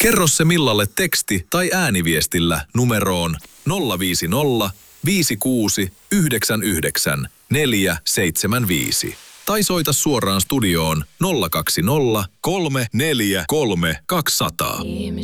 Kerro se Millalle teksti- tai ääniviestillä numeroon 050 56 99 475. Tai soita suoraan studioon 020 343 200.